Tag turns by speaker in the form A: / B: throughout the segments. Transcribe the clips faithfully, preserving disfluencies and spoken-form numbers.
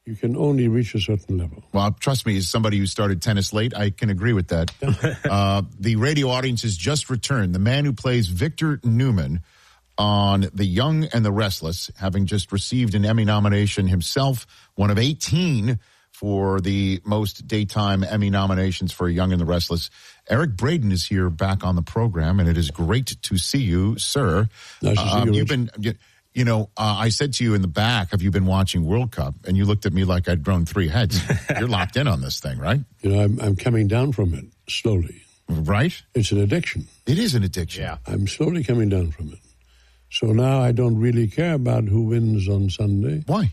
A: You can only reach a certain level.
B: Well, trust me, as somebody who started tennis late, I can agree with that. uh, the radio audience has just returned. The man who plays Victor Newman on The Young and the Restless, having just received an Emmy nomination himself, one of eighteen for the most daytime Emmy nominations for Young and the Restless. Eric Braeden is here back on the program, and it is great to see you, sir.
A: Nice to see
B: um,
A: you,
B: you've been... You, You know, uh, I said to you in the back, have you been watching World Cup? And you looked at me like I'd grown three heads. You're locked in on this thing, right?
A: You know, I'm, I'm coming down from it slowly.
B: Right?
A: It's an addiction.
B: It is an addiction.
C: Yeah.
A: I'm slowly coming down from it. So now I don't really care about who wins on Sunday.
B: Why?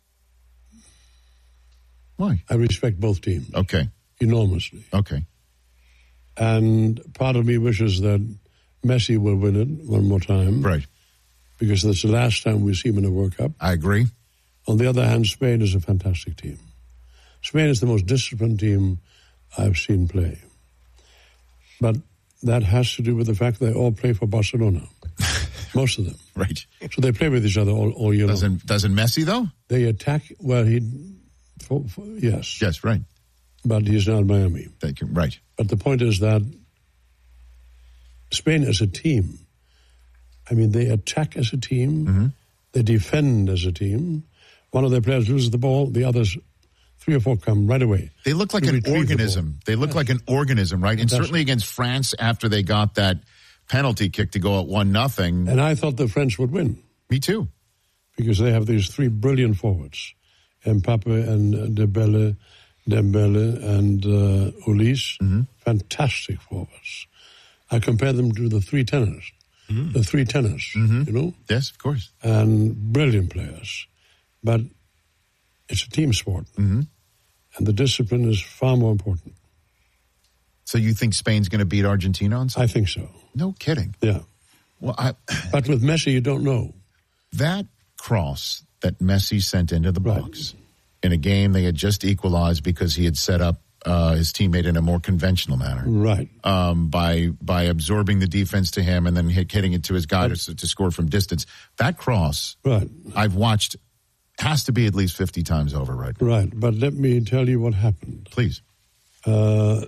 B: Why?
A: I respect both teams.
B: Okay.
A: Enormously.
B: Okay.
A: And part of me wishes that Messi will win it one more time.
B: Right.
A: Because that's the last time we see him in a World Cup.
B: I agree.
A: On the other hand, Spain is a fantastic team. Spain is the most disciplined team I've seen play. But that has to do with the fact they all play for Barcelona. Most of them.
B: Right.
A: So they play with each other all, all year long.
B: Doesn't, doesn't Messi, though?
A: They attack, well, he, for, for, yes.
B: Yes, right.
A: But he's not Miami.
B: Thank you. Right.
A: But the point is that Spain as a team, I mean, they attack as a team,
B: mm-hmm.
A: they defend as a team. One of their players loses the ball, the others, three or four come right away.
B: They look like an organism. They look yes. like an organism, right? And That's certainly against France after they got that penalty kick to go at one nothing.
A: And I thought the French would win.
B: Me too.
A: Because they have these three brilliant forwards, Mbappe and Dembele, Dembele and uh, Ulis,
B: mm-hmm.
A: fantastic forwards. I compare them to the three tenors.
B: Mm.
A: The three tenors,
B: mm-hmm.
A: you know?
B: Yes, of course.
A: And brilliant players. But it's a team sport.
B: Mm-hmm.
A: And the discipline is far more important.
B: So you think Spain's going to beat Argentina on Sunday?
A: I think so.
B: No kidding.
A: Yeah.
B: Well, I,
A: But with Messi, you don't know.
B: That cross that Messi sent into the box
A: right.
B: in a game they had just equalized because he had set up Uh, his teammate in a more conventional manner,
A: right?
B: Um, by by absorbing the defense to him and then hit, hitting it to his guy to, to score from distance. That cross,
A: right?
B: I've watched, has to be at least fifty times over, right?
A: Right. But let me tell you what happened.
B: Please.
A: Uh,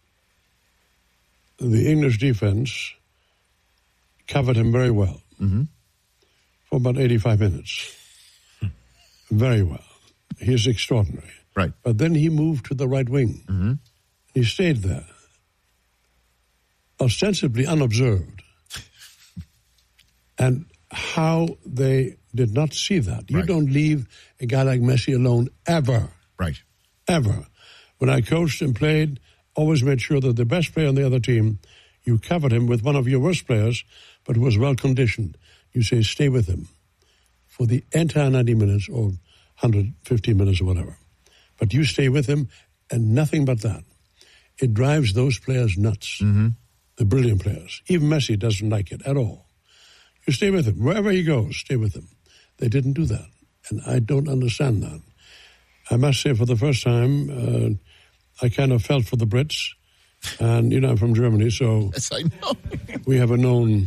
A: the English defense covered him very well
B: mm-hmm.
A: for about eighty-five minutes. Very well. He's extraordinary.
B: Right.
A: But then he moved to the right wing.
B: Mm-hmm.
A: He stayed there, ostensibly unobserved. And how they did not see that. You
B: right.
A: don't leave a guy like Messi alone ever.
B: Right.
A: Ever. When I coached and played, always made sure that the best player on the other team, you covered him with one of your worst players, but who was well conditioned. You say, stay with him for the entire ninety minutes or one hundred fifty minutes or whatever. But you stay with him, and nothing but that. It drives those players nuts,
B: mm-hmm.
A: the brilliant players. Even Messi doesn't like it at all. You stay with him. Wherever he goes, stay with him. They didn't do that, and I don't understand that. I must say, for the first time, uh, I kind of felt for the Brits. And, you know, I'm from Germany, so
B: yes, I know.
A: we have a known,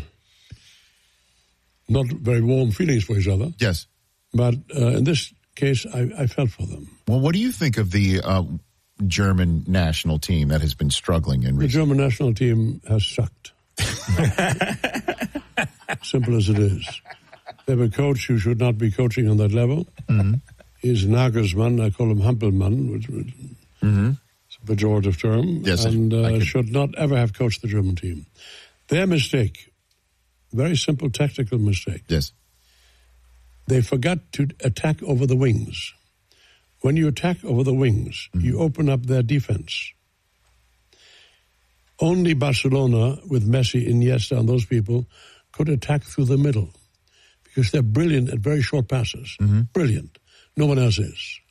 A: not very warm feelings for each other.
B: Yes.
A: But uh, in this case, I, I felt for them.
B: Well, what do you think of the uh, German national team that has been struggling in recent?
A: The German national team has sucked. Simple as it is. They have a coach who should not be coaching on that level.
B: Mm-hmm.
A: He's Nagelsmann. I call him Hampelmann, which
B: mm-hmm.
A: is a pejorative term.
B: Yes,
A: and uh,
B: could...
A: should not ever have coached the German team. Their mistake, very simple tactical mistake.
B: Yes.
A: They forgot to attack over the wings. When you attack over the wings, mm-hmm. you open up their defense. Only Barcelona, with Messi, Iniesta, and those people, could attack through the middle because they're brilliant at very short passes.
B: Mm-hmm.
A: Brilliant. No one else is.